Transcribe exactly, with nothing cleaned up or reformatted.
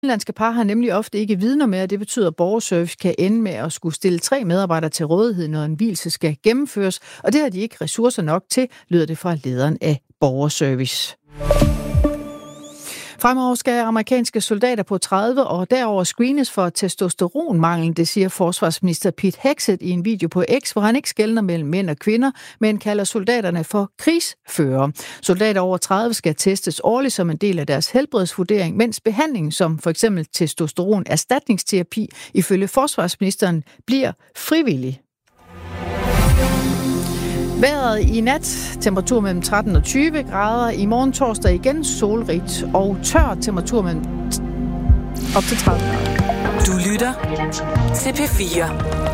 Udenlandske par har nemlig ofte ikke vidner med, og det betyder, at borgerservice kan ende med at skulle stille tre medarbejdere til rådighed, når en vielse skal gennemføres, og det har de ikke ressourcer nok til, lyder det fra lederen af borgerservice. Fremover skal amerikanske soldater på tredive og derover screenes for testosteronmangel, det siger forsvarsminister Pete Hegseth i en video på X, hvor han ikke skelner mellem mænd og kvinder, men kalder soldaterne for krigsførere. Soldater over tredive skal testes årligt som en del af deres helbredsvurdering, mens behandling som for eksempel testosteron erstatningsterapi ifølge forsvarsministeren bliver frivillig. Vejret i nat, temperatur mellem tretten og tyve grader. I morgen torsdag igen solrigt og tør, temperatur mellem op til tredive grader. Du lytter til P fire.